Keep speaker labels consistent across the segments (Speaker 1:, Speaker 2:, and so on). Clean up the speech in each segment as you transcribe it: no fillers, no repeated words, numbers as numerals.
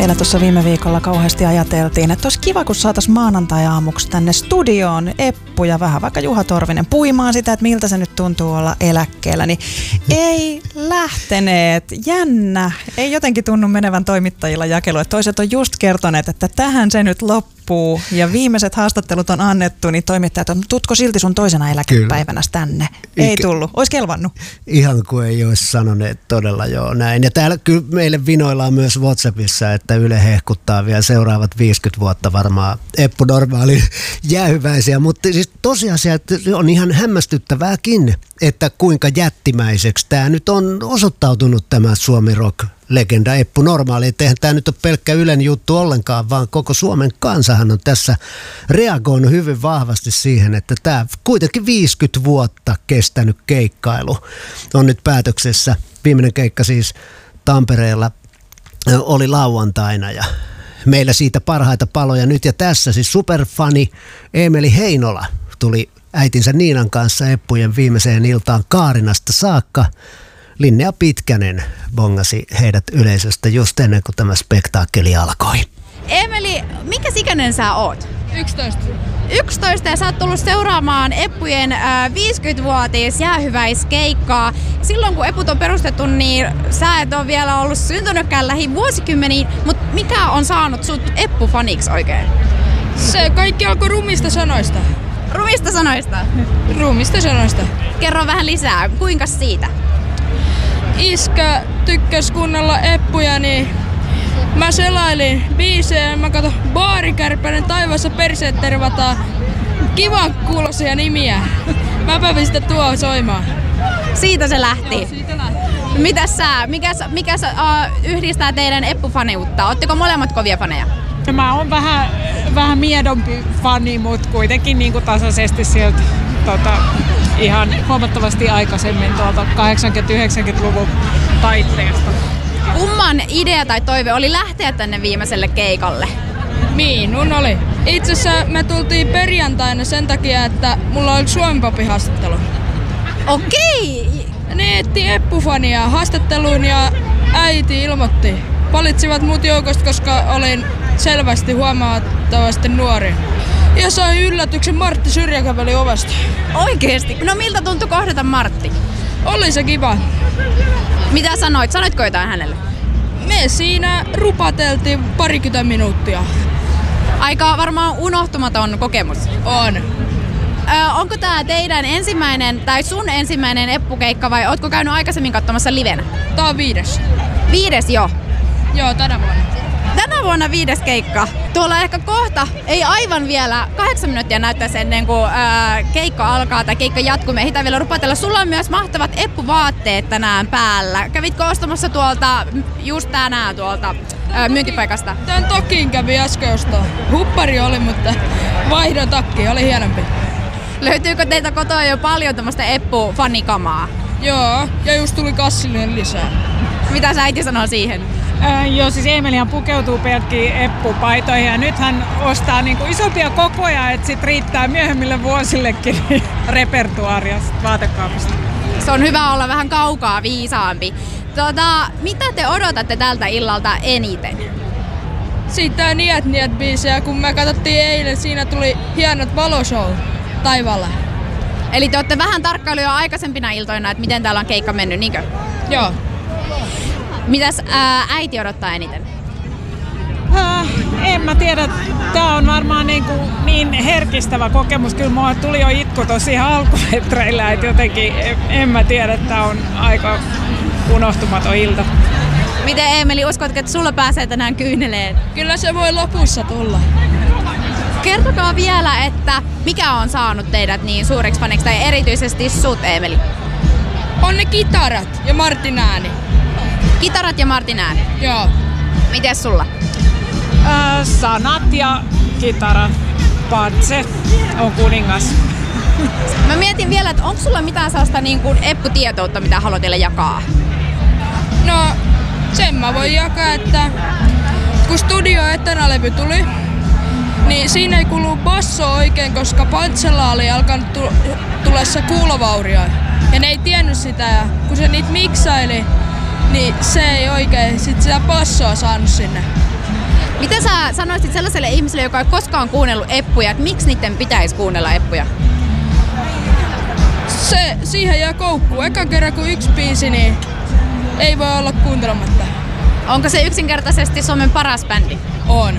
Speaker 1: Meillä tuossa viime viikolla kauheasti ajateltiin, että olisi kiva, kun saataisiin maanantai-aamuksi tänne studioon Eppu ja vähän vaikka Juha Torvinen puimaan sitä, että miltä se nyt tuntuu olla eläkkeellä. Niin ei lähteneet. Jännä. Ei jotenkin tunnu menevän toimittajilla jakelu. Että toiset on just kertoneet, että tähän se nyt loppuu ja viimeiset haastattelut on annettu, niin toimittajat on, tutko silti sun toisena eläkepäivänä tänne? Ei tullut. Ois kelvannut.
Speaker 2: Ihan kuin ei olisi sanoneet todella joo näin. Ja täällä kyllä meille vinoillaan myös WhatsAppissa, että Yle hehkuttaa vielä seuraavat 50 vuotta varmaan Eppu normaali jäähyväisiä. Mutta siis tosiasia, että on ihan hämmästyttävääkin, että kuinka jättimäiseksi tämä nyt on osoittautunut tämä Suomi Rock-legenda Eppu Normaali. Eihän tämä nyt ole pelkkä Ylen juttu ollenkaan, vaan koko Suomen kansahan on tässä reagoinut hyvin vahvasti siihen, että tämä kuitenkin 50 vuotta kestänyt keikkailu on nyt päätöksessä. Viimeinen keikka siis Tampereella oli lauantaina ja meillä siitä parhaita paloja nyt ja tässä. Siis superfani Eemeli Heinola tuli äitinsä Niinan kanssa Eppujen viimeiseen iltaan Kaarinasta saakka. Linnea Pitkänen bongasi heidät yleisöstä just ennen kuin tämä spektaakkeli alkoi.
Speaker 3: Eemeli, mikä ikäinen sä oot?
Speaker 4: 11.
Speaker 3: 11 ja sä oot tullut seuraamaan Eppujen 50-vuotis jäähyväiskeikkaa. Silloin kun Eput on perustettu, niin sä et ole vielä ollut syntynytkään lähivuosikymmeniin, mutta mikä on saanut sut Eppu-faniksi oikein?
Speaker 4: Se kaikki alkoi rumista sanoista.
Speaker 3: Rumista sanoista?
Speaker 4: Rumista sanoista.
Speaker 3: Kerro vähän lisää, kuinka siitä?
Speaker 4: Iskä tykkäs kuunnella Eppuja, niin mä selailin biisejä ja mä katson Baarikärpänen taivaassa perseet tervataan. Kivan kuuloisia nimiä. Mäpä pistän tuo soimaan.
Speaker 3: Siitä se lähti.
Speaker 4: Joo, siitä lähti.
Speaker 3: Mitäs sä, mikä yhdistää teidän Eppu-faniutta? Ootteko molemmat kovia faneja?
Speaker 5: Mä oon vähän miedompi fani, mutta kuitenkin niin kuin tasaisesti sieltä ihan huomattavasti aikaisemmin 80-90-luvun taitteesta.
Speaker 3: Kumman idea tai toive oli lähteä tänne viimeiselle keikalle?
Speaker 4: Minun oli. Itse asiassa me tultiin perjantaina sen takia, että mulla oli Suomen Popin haastattelu.
Speaker 3: Okei!
Speaker 4: Ne etti Eppu-fania haastatteluun ja äiti ilmoitti. Valitsivat mut joukosta, koska olin selvästi huomattavasti nuori. Ja sain yllätyksen, Martti Syrjäkäveli ovesta.
Speaker 3: Oikeesti? No miltä tuntui kohdata Martti?
Speaker 4: Oli se kiva.
Speaker 3: Mitä sanoit? Sanoitko jotain hänelle?
Speaker 4: Me siinä rupateltiin 20 minuuttia.
Speaker 3: Aika varmaan unohtumaton kokemus.
Speaker 4: On.
Speaker 3: Onko tää teidän ensimmäinen tai sun ensimmäinen Eppu-keikka vai ootko käynyt aikaisemmin katsomassa livenä?
Speaker 4: Tää on 5.
Speaker 3: 5 jo?
Speaker 4: Joo, tänä vuonna.
Speaker 3: Tänä vuonna 5. keikka. Tuolla ehkä kohta, ei aivan vielä, 8 minuuttia näyttäisi ennen kuin keikka alkaa tai keikka jatkuu. Me ehditään vielä rupatella. Sulla on myös mahtavat Eppu-vaatteet tänään päällä. Kävitkö ostamassa tuolta, just tänään tuolta myyntipaikasta?
Speaker 4: Tän takin kävi äsken ostaa. Huppari oli, mutta vaihdon takki, oli hienompi.
Speaker 3: Löytyykö teiltä kotoa jo paljon tämmöistä Eppu-fanikamaa?
Speaker 4: Joo, ja just tuli kassillinen lisää.
Speaker 3: Mitä sä äiti sanoo siihen?
Speaker 5: Joo, siis Eemelihan pukeutuu pelkkiin Eppu-paitoihin ja nyt hän ostaa niinku isompia kokoja, että sit riittää myöhemmille vuosillekin repertuaaria vaatekaapista.
Speaker 3: Se on hyvä olla vähän kaukaa viisaampi. Mitä te odotatte tältä illalta eniten?
Speaker 4: Siitä Niet biisejä, kun me katsottiin eilen, siinä tuli hienot valoshow taivaalla.
Speaker 3: Eli te olette vähän tarkkailu jo aikaisempina iltoina, että miten täällä on keikka mennyt, niinkö?
Speaker 4: Joo.
Speaker 3: Mitäs äiti odottaa eniten?
Speaker 5: En mä tiedä. Tää on varmaan niin herkistävä kokemus. Kyllä mulla tuli jo itku tosi ihan alkumetreillä, että jotenkin en mä tiedä, että tää on aika unohtumaton ilta.
Speaker 3: Miten Eemeli, uskotko, että sulla pääsee tänään kyyneleen?
Speaker 4: Kyllä se voi lopussa tulla.
Speaker 3: Kertokaa vielä, että mikä on saanut teidät niin suureksi faniksi, tai erityisesti sut, Eemeli?
Speaker 4: On ne kitarat ja Martin ääni.
Speaker 3: Kitarat ja Martin ääni?
Speaker 4: Joo.
Speaker 3: Mites sulla?
Speaker 5: Sanat ja kitara. Patse on kuningas.
Speaker 3: Mä mietin vielä, että onko sulla mitään sellaista niin kuin Eppu-tietoutta, mitä haluat teille jakaa?
Speaker 4: No, sen mä voin jakaa, että kun Studio Eternalevy tuli, niin siinä ei kuulu basso oikein, koska Pantsella oli alkanut tulla se kuulovaurio. Ja ne ei tiennyt sitä, ja kun se niitä miksaili, niin se ei oikein sit sitä passoa saanut sinne.
Speaker 3: Mitä sä sanoisit sellaiselle ihmiselle, joka ei koskaan kuunnellut Eppuja, että miksi niiden pitäisi kuunnella Eppuja?
Speaker 4: Siihen jää koukkuun. Eka kerran kun yksi biisi, niin ei voi olla kuuntelematta.
Speaker 3: Onko se yksinkertaisesti Suomen paras bändi?
Speaker 4: On.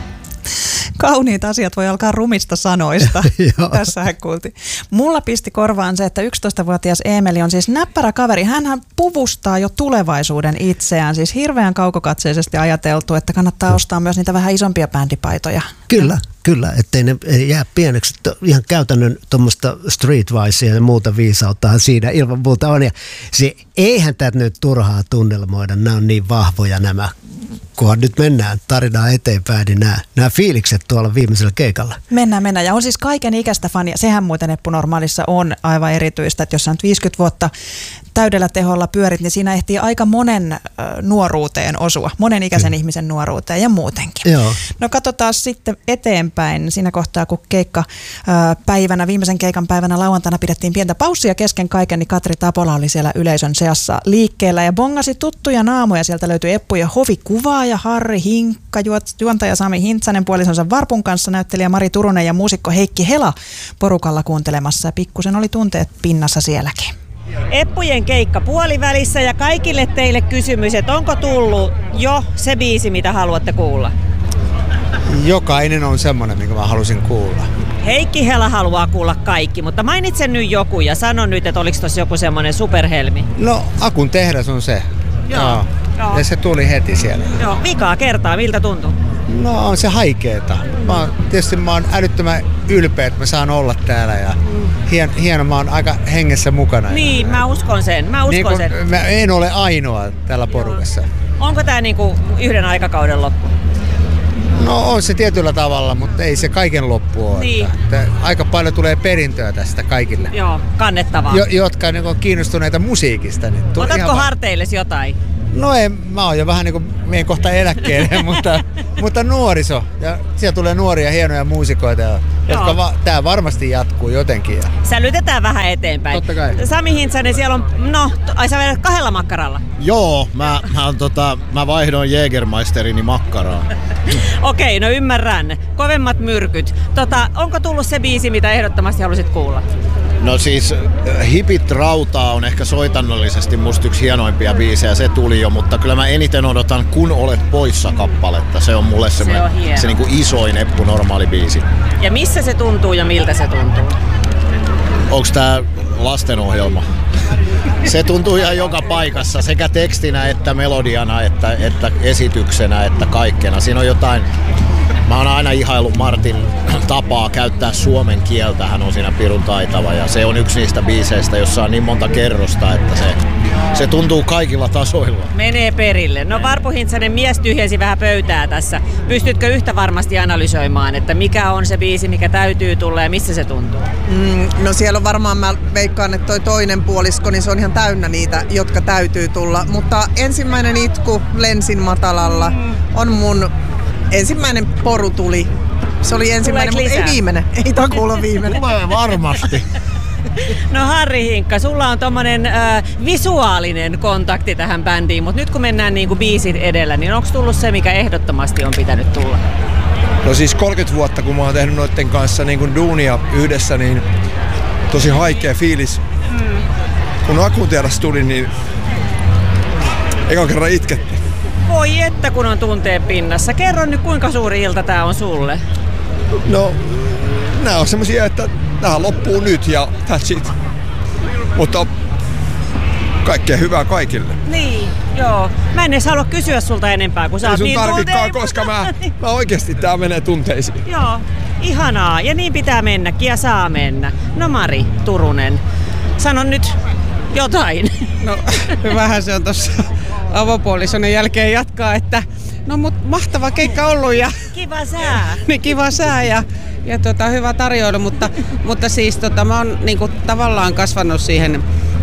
Speaker 1: Kauniit asiat voi alkaa rumista sanoista. Tässähän kuultiin. Mulla pisti korvaan se, että 11-vuotias Eemeli on siis näppärä kaveri. Hänhän puvustaa jo tulevaisuuden itseään. Siis hirveän kaukokatseisesti ajateltu, että kannattaa ostaa myös niitä vähän isompia bändipaitoja.
Speaker 2: Kyllä, ettei ne jää pieneksi. Ihan käytännön tuommoista streetwisea ja muuta viisauttahan siinä ilman muuta on. Ja eihän tätä nyt turhaa tunnelmoida. Nämä on niin vahvoja nämä. Kunhan nyt mennään tarinaa eteenpäin, niin nämä fiilikset tuolla viimeisellä keikalla.
Speaker 1: Mennään. Ja on siis kaiken ikäistä fania. Sehän muuten Eppu Normaalissa on aivan erityistä, että jos sä nyt 50 vuotta täydellä teholla pyörit, niin siinä ehtii aika monen nuoruuteen osua. Monen ikäisen ihmisen nuoruuteen ja muutenkin.
Speaker 2: Joo.
Speaker 1: No katsotaan sitten eteenpäin siinä kohtaa, kun viimeisen keikan päivänä lauantaina pidettiin pientä paussia kesken kaiken, niin Katri Tapola oli siellä yleisön seassa liikkeellä ja bongasi tuttuja naamoja. Sieltä löytyi Eppujen hovikuvaaja Harri Hinkka, juontaja Sami Hintsanen puolisonsa Varpun kanssa, näyttelijä Mari Turunen ja muusikko Heikki Hela porukalla kuuntelemassa. Ja pikkusen oli tunteet pinnassa sielläkin.
Speaker 6: Eppujen keikka puolivälissä ja kaikille teille kysymys, että onko tullut jo se biisi, mitä haluatte kuulla?
Speaker 7: Jokainen on semmoinen, minkä mä halusin kuulla.
Speaker 6: Heikki Hela haluaa kuulla kaikki, mutta mainitsen nyt joku ja sanon nyt, että oliko tossa joku semmoinen superhelmi?
Speaker 7: No, Akun tehdas on se. Joo. Ja se tuli heti siellä.
Speaker 6: Joo, vikaa kertaa, miltä tuntuu?
Speaker 7: No, on se haikeeta. Tietysti mä oon älyttömän ylpeä, että mä saan olla täällä ja hieno, mä oon aika hengessä mukana.
Speaker 6: Niin, mä uskon sen.
Speaker 7: Mä en ole ainoa tällä porukassa.
Speaker 6: Onko tää niinku yhden aikakauden loppu?
Speaker 7: No on se tietyllä tavalla, mutta ei se kaiken loppu ole.
Speaker 6: Niin.
Speaker 7: Aika paljon tulee perintöä tästä kaikille.
Speaker 6: Joo, kannettavaa.
Speaker 7: Jotka on kiinnostuneita musiikista. Niin
Speaker 6: otatko harteillesi jotain?
Speaker 7: No mä oon jo vähän niin kuin, menen kohta eläkkeelle, mutta nuoriso. Ja siellä tulee nuoria hienoja muusikoita, jotka tää varmasti jatkuu jotenkin.
Speaker 6: Sälytetään vähän eteenpäin.
Speaker 7: Totta kai.
Speaker 6: Sami Hintsanen, siellä on, sä vedät 2 makkaralla.
Speaker 8: Joo, mä vaihdoin Jägermeisterini makkaraan.
Speaker 6: Okei, no ymmärrän. Kovemmat myrkyt. Onko tullut se biisi, mitä ehdottomasti halusit kuulla?
Speaker 8: No siis Hipit rautaa on ehkä soitannollisesti musta yksi hienoimpia biisejä, se tuli jo, mutta kyllä mä eniten odotan Kun olet poissa -kappaletta. Se on mulle se niinku isoin Eppu Normaali biisi.
Speaker 6: Ja missä se tuntuu ja miltä se tuntuu?
Speaker 8: Onks tää lastenohjelma? Se tuntuu ihan joka paikassa, sekä tekstinä että melodiana, että esityksenä, että kaikkena. Siinä on jotain. Mä oon aina ihaillut Martin tapaa käyttää suomen kieltä, hän on siinä pirun taitava ja se on yksi niistä biiseistä, jossa on niin monta kerrosta, että se tuntuu kaikilla tasoilla.
Speaker 6: Menee perille. No Varpu Hintsanen, mies tyhjensi vähän pöytää tässä. Pystytkö yhtä varmasti analysoimaan, että mikä on se biisi, mikä täytyy tulla ja missä se tuntuu?
Speaker 9: No siellä on varmaan, mä veikkaan, että toi toinen puolisko, niin se on ihan täynnä niitä, jotka täytyy tulla. Mutta ensimmäinen itku lensin matalalla on mun ensimmäinen poru tuli. Se oli ensimmäinen, mutta ei viimeinen. Ei takuulla viimeinen.
Speaker 8: Tulee varmasti.
Speaker 6: No Harri Hinkka, sulla on tommonen visuaalinen kontakti tähän bändiin, mutta nyt kun mennään niinku biisit edellä, niin onko tullut se, mikä ehdottomasti on pitänyt tulla?
Speaker 10: No siis 30 vuotta, kun mä oon tehnyt noitten kanssa niin kuin duunia yhdessä, niin tosi haikea fiilis. Kun Akun tehdas tuli, niin ekan kerran itkettiin.
Speaker 6: Voi että kun on tunteen pinnassa. Kerro nyt, kuinka suuri ilta tää on sulle?
Speaker 10: No, nää on semmosia, että tähän loppuu nyt ja that's it. Mutta kaikkea hyvää kaikille.
Speaker 6: Niin, joo. Mä en edes halua kysyä sulta enempää, kun sä oot niin tunteen.
Speaker 10: Koska mä oikeesti tää menee tunteisiin.
Speaker 6: Joo, ihanaa. Ja niin pitää mennäkin ja saa mennä. No Mari Turunen, sano nyt jotain.
Speaker 11: No, vähän se on tossa avopuolisonen jälkeen jatkaa, että no mut mahtava keikka ollut ja
Speaker 6: kiva sää.
Speaker 11: Niin kiva sää ja hyvä tarjoilu, mutta siis mä oon niinku tavallaan kasvanut siihen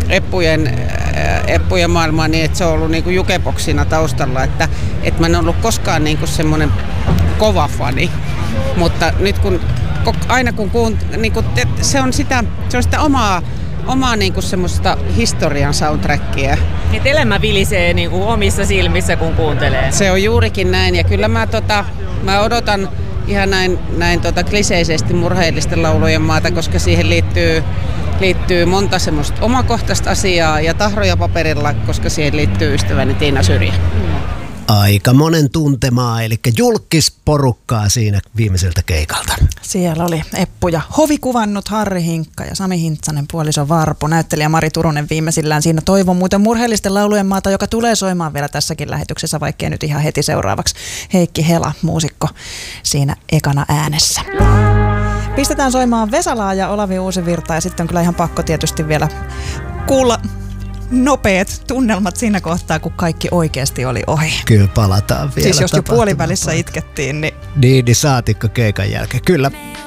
Speaker 11: Eppujen maailmaan niin, että se on ollut niinku jukeboksina taustalla, että mä en ollut koskaan niinku semmonen kova fani, mutta nyt kun aina kun niinku, se on sitä omaa omaa niin kuin semmoista historian soundtrackia.
Speaker 6: Et elämä vilisee niin kuin omissa silmissä, kun kuuntelee.
Speaker 11: Se on juurikin näin, ja kyllä mä odotan ihan näin kliseisesti murheellisten laulujen maata, koska siihen liittyy monta semmoista omakohtaista asiaa ja tahroja paperilla, koska siihen liittyy ystäväni Tiina Syrjä.
Speaker 2: Aika monen tuntemaa, eli julkisporukkaa siinä viimeiseltä keikalta.
Speaker 1: Siellä oli Eppu ja hovikuvannut Harri Hinkka ja Sami Hintsanen puoliso Varpu. Näyttelijä Mari Turunen viimeisillään siinä toivon muuten murheellisten laulujen maata, joka tulee soimaan vielä tässäkin lähetyksessä, vaikkei nyt ihan heti seuraavaksi. Heikki Hela, muusikko, siinä ekana äänessä. Pistetään soimaan Vesalaa ja Olavi Uusivirta ja sitten on kyllä ihan pakko tietysti vielä kuulla nopeat tunnelmat siinä kohtaa, kun kaikki oikeasti oli ohi.
Speaker 2: Kyllä palataan vielä.
Speaker 1: Siis jos jo puolivälissä itkettiin, niin...
Speaker 2: Niin saatikko keikan jälkeen. Kyllä.